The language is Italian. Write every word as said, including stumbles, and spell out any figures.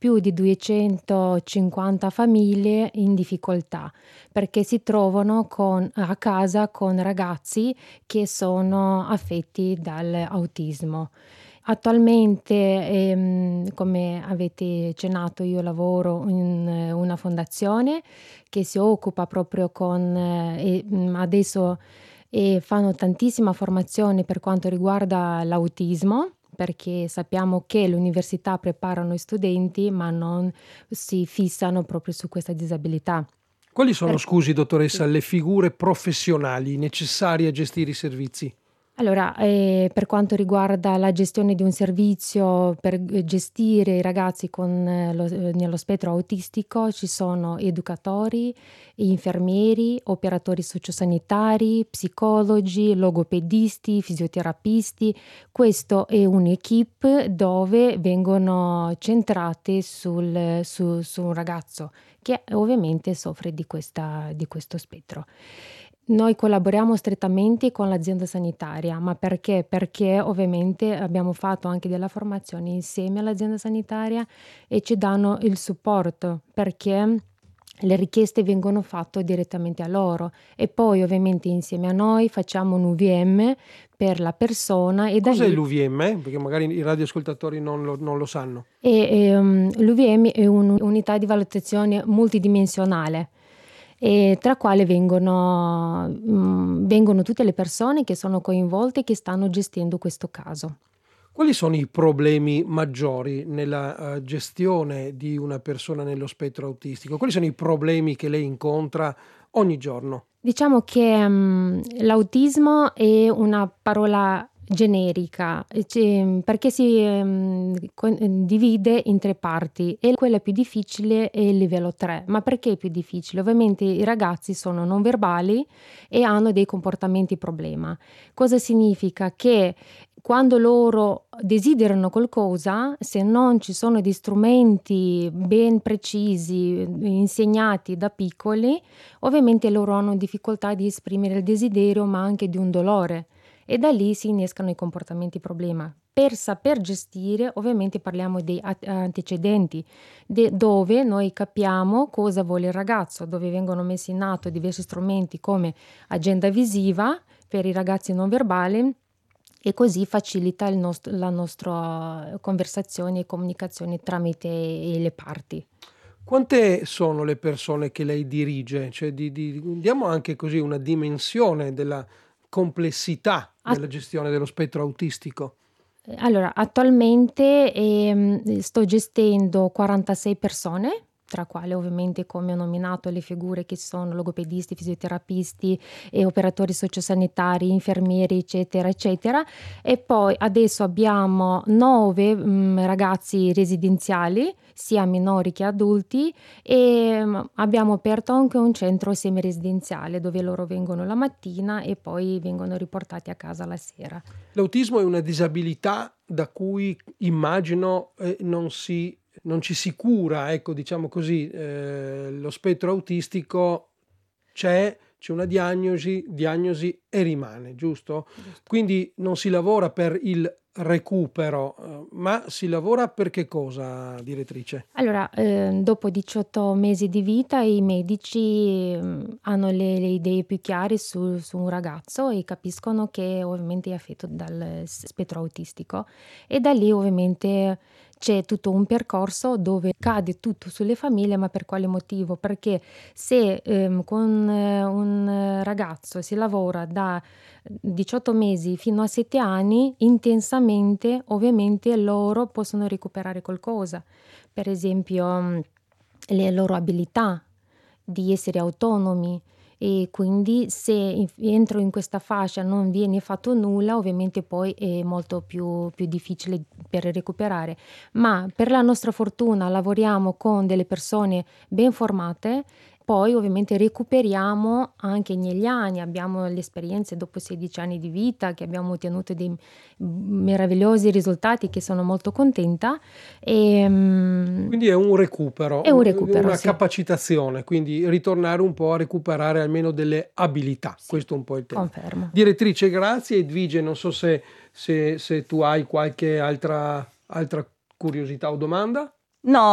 più di duecentocinquanta famiglie in difficoltà, perché si trovano con a casa con ragazzi che sono affetti dall'autismo. Attualmente, ehm, come avete accennato, io lavoro in eh, una fondazione che si occupa proprio con e, mhmm, adesso, ehm, fanno tantissima formazione per quanto riguarda l'autismo, perché sappiamo che le università preparano i studenti, ma non si fissano proprio su questa disabilità. Quali sono, Per scusi sì. dottoressa, le figure professionali necessarie a gestire i servizi? Allora, ehm, per quanto riguarda la gestione di un servizio per g gestire i ragazzi con eh, lo ehm, nello spettro autistico ci sono educatori, infermieri, operatori sociosanitari, psicologi, logopedisti, fisioterapisti. Questo è un'équipe dove vengono centrate sul su su un ragazzo che ovviamente soffre di questa di questo spettro. Noi collaboriamo strettamente con l'azienda sanitaria, ma perché? Perché ovviamente abbiamo fatto anche della formazione insieme all'azienda sanitaria e ci danno il supporto, perché le richieste vengono fatto direttamente a loro e poi ovviamente insieme a noi facciamo un U V M per la persona e da Cos'è lì l'U V M? Perché magari i radioascoltatori non lo, non lo sanno. e, ehm, l'U V M è un'unità di valutazione multidimensionale, e tra quale vengono, mhmm, vengono tutte le persone che sono coinvolte e che stanno gestendo questo caso. Quali sono i problemi maggiori nella eh, gestione di una persona nello spettro autistico? Quali sono i problemi che lei incontra ogni giorno? Diciamo che, mhmm, l'autismo è una parola generica, e ce perché si, ehm, con ehm, divide in tre parti e quella più difficile è il livello tre. Ma perché è più difficile? Ovviamente i ragazzi sono non verbali e hanno dei comportamenti problema. Cosa significa? Che quando loro desiderano qualcosa, se non ci sono dei strumenti ben precisi, insegnati da piccoli, ovviamente loro hanno difficoltà di esprimere il desiderio, ma anche di un dolore e da lì si innescano i comportamenti problema. Per saper gestire, ovviamente parliamo dei at- antecedenti, de- dove noi capiamo cosa vuole il ragazzo, dove vengono messi in atto diversi strumenti come agenda visiva per i ragazzi non verbali e così facilita il nost- la nostra conversazione e comunicazione tramite le parti. Quante sono le persone che lei dirige? Cioè, di, di- diamo anche così una dimensione della complessità della gestione dello spettro autistico. Ehm, allora attualmente, ehm, sto gestendo quarantasei persone, tra quale ovviamente, come ho nominato, le figure che sono logopedisti, fisioterapisti e operatori sociosanitari, infermieri, eccetera, eccetera. E poi adesso abbiamo nove, mhmm, ragazzi residenziali, sia minori che adulti, ehm, abbiamo aperto anche un centro semiresidenziale dove loro vengono la mattina e poi vengono riportati a casa la sera. L'autismo è una disabilità da cui immagino eh, non si, non ci si cura, ecco, diciamo così, eh, lo spettro autistico c'è, c'è una diagnosi, diagnosi e rimane, giusto? Giusto. Quindi non si lavora per il recupero, eh, ma si lavora per che cosa, direttrice? Allora, ehm, dopo diciotto mesi di vita i medici, mhmm, hanno le le idee più chiare su su un ragazzo e capiscono che ovviamente è affetto dal s spettro autistico e da lì ovviamente c'è tutto un percorso dove cade tutto sulle famiglie, ma per quale motivo? Perché se, ehm, con eh, un eh, ragazzo si lavora da diciotto mesi fino a sette anni, intensamente, ovviamente loro possono recuperare qualcosa. Per esempio, mhmm, le loro abilità di essere autonomi e quindi se inf entro in questa fascia non viene fatto nulla, ovviamente poi è molto più più difficile per recuperare. Ma per la nostra fortuna lavoriamo con delle persone ben formate, poi ovviamente recuperiamo anche negli anni, abbiamo le esperienze dopo sedici anni di vita che abbiamo ottenuto dei meravigliosi risultati che sono molto contenta. Ehm, Quindi è un recupero, è un u recupero, una sì, capacitazione, quindi ritornare un po' a recuperare almeno delle abilità, sì, questo è un po' il tema. confermo. Direttrice, grazie. Edvige, non so se se se tu hai qualche altra altra curiosità o domanda? No,